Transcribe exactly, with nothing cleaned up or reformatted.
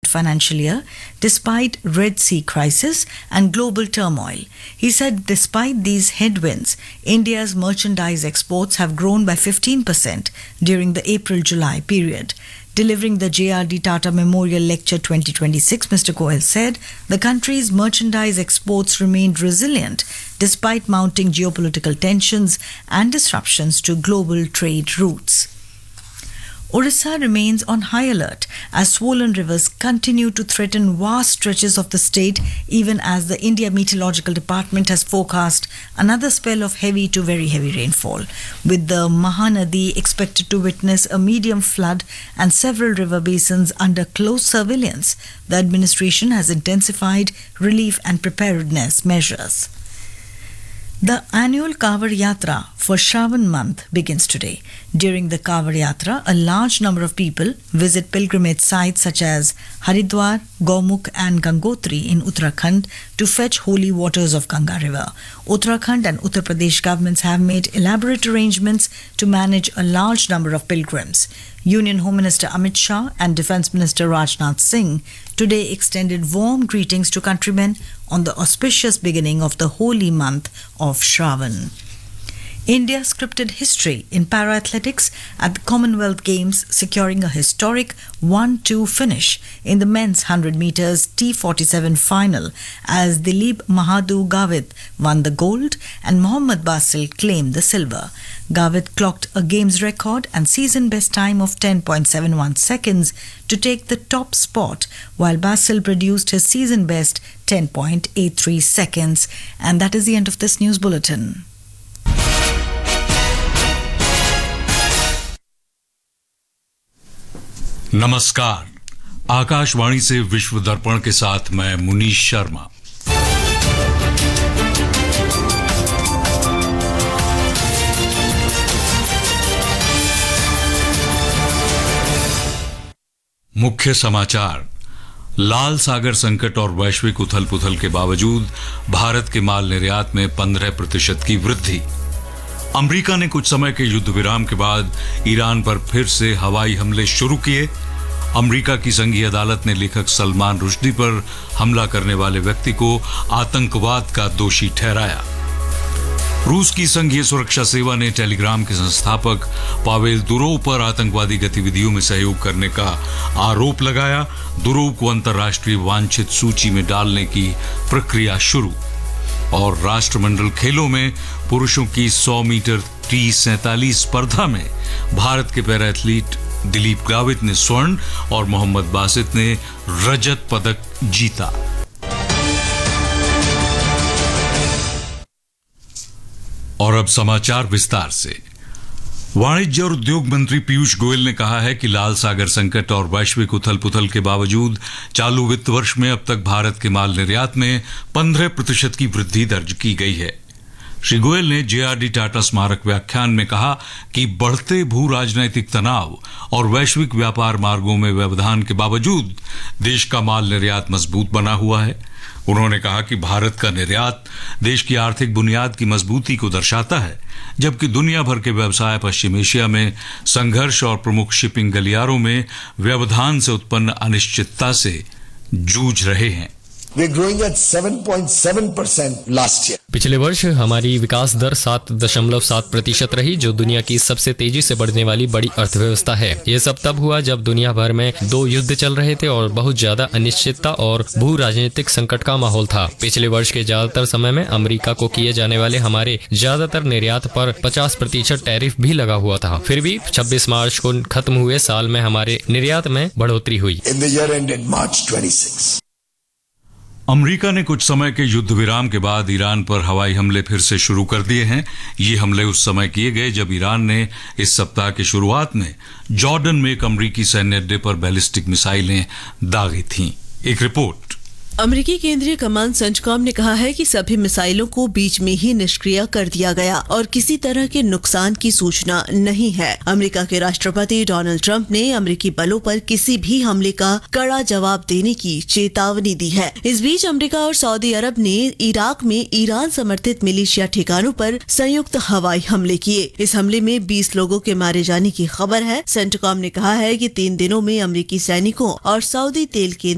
financial year, despite Red Sea crisis and global turmoil. He said despite these headwinds, India's merchandise exports have grown by fifteen percent during the April-July period. Delivering the J R D Tata Memorial Lecture twenty twenty-six, Mister Goel said the country's merchandise exports remained resilient despite mounting geopolitical tensions and disruptions to global trade routes. Orissa remains on high alert as swollen rivers continue to threaten vast stretches of the state, even as the India Meteorological Department has forecast another spell of heavy to very heavy rainfall, with the Mahanadi expected to witness a medium flood and several river basins under close surveillance. The administration has intensified relief and preparedness measures. The annual Kavar Yatra for Shravan month begins today. During the Kavar Yatra, a large number of people visit pilgrimage sites such as Haridwar, Gaumukh and Gangotri in Uttarakhand to fetch holy waters of Ganga River. Uttarakhand and Uttar Pradesh governments have made elaborate arrangements to manage a large number of pilgrims. Union Home Minister Amit Shah and Defence Minister Rajnath Singh today extended warm greetings to countrymen on the auspicious beginning of the holy month of Shravan. India scripted history in para-athletics at the Commonwealth Games, securing a historic one two finish in the men's one hundred metres T forty-seven final as Dilip Mahadu Gavit won the gold and Mohammad Basil claimed the silver. Gavit clocked a games record and season best time of ten point seven one seconds to take the top spot, while Basil produced his season best ten point eight three seconds. And that is the end of this news bulletin. नमस्कार, आकाशवाणी से विश्व दर्पण के साथ मैं मुनीश शर्मा। मुख्य समाचार। लाल सागर संकट और वैश्विक उथल पुथल के बावजूद भारत के माल निर्यात में पंद्रह प्रतिशत की वृद्धि। अमेरिका ने कुछ समय के युद्ध विराम के बाद ईरान पर फिर से हवाई हमले शुरू किए। अमेरिका की संघीय अदालत ने लेखक सलमान रुश्दी पर हमला करने वाले व्यक्ति को आतंकवाद का दोषी ठहराया। रूस की संघीय सुरक्षा सेवा ने टेलीग्राम के संस्थापक पावेल दुरोव पर आतंकवादी गतिविधियों में सहयोग करने का आरोप लगाया। दुरोव को अंतर्राष्ट्रीय वांछित सूची में डालने की प्रक्रिया शुरू। और राष्ट्रमंडल खेलों में पुरुषों की सौ मीटर टी सैंतालीस स्पर्धा में भारत के पैरा एथलीट दिलीप गावित ने स्वर्ण और मोहम्मद बासित ने रजत पदक जीता। और अब समाचार विस्तार से। वाणिज्य और उद्योग मंत्री पीयूष गोयल ने कहा है कि लाल सागर संकट और वैश्विक उथल पुथल के बावजूद चालू वित्त वर्ष में अब तक भारत के माल निर्यात में पंद्रह प्रतिशत की वृद्धि दर्ज की गई है। श्री गोयल ने जे आर डी टाटा स्मारक व्याख्यान में कहा कि बढ़ते भू राजनैतिक तनाव और वैश्विक व्यापार मार्गों में व्यवधान के बावजूद देश का माल निर्यात मजबूत बना हुआ है। उन्होंने कहा कि भारत का निर्यात देश की आर्थिक बुनियाद की मजबूती को दर्शाता है, जबकि दुनिया भर के व्यवसाय पश्चिम एशिया में संघर्ष और प्रमुख शिपिंग गलियारों में व्यवधान से उत्पन्न अनिश्चितता से जूझ रहे हैं। We're growing at seven point seven percent last year. पिछले वर्ष हमारी विकास दर सात दशमलव सात प्रतिशत रही, जो दुनिया की सबसे तेजी से बढ़ने वाली बड़ी अर्थव्यवस्था है। ये सब तब हुआ जब दुनिया भर में दो युद्ध चल रहे थे और बहुत ज्यादा अनिश्चितता और भू राजनीतिक संकट का माहौल था। पिछले वर्ष के ज्यादातर समय में अमेरिका को किए जाने वाले हमारे ज्यादातर निर्यात पर पचास प्रतिशत टैरिफ भी लगा हुआ था। फिर भी छब्बीस मार्च को खत्म हुए साल में हमारे निर्यात में बढ़ोतरी हुई। In the year ended March twenty-six. America ने कुछ समय के युद्ध विराम के बाद ईरान पर हवाई हमले फिर से शुरू कर दिए हैं। ये हमले उस समय किए गए जब ईरान ने इस सप्ताह की शुरुआत में जॉर्डन में एक अमेरिकी सैन्य अड्डे पर बैलिस्टिक मिसाइलें दागी थीं। एक रिपोर्ट। अमेरिकी केंद्रीय कमान सेंटकॉम ने कहा है कि सभी मिसाइलों को बीच में ही निष्क्रिय कर दिया गया और किसी तरह के नुकसान की सूचना नहीं है। अमेरिका के राष्ट्रपति डोनाल्ड ट्रंप ने अमेरिकी बलों पर किसी भी हमले का कड़ा जवाब देने की चेतावनी दी है। इस बीच अमेरिका और सऊदी अरब ने इराक में ईरान समर्थित मिलिशिया ठिकानों पर संयुक्त हवाई हमले किए। इस हमले में बीस लोगों के मारे जाने की खबर है। सेंटकॉम ने कहा है कि तीन दिनों में अमेरिकी सैनिकों और सऊदी तेल केंद्र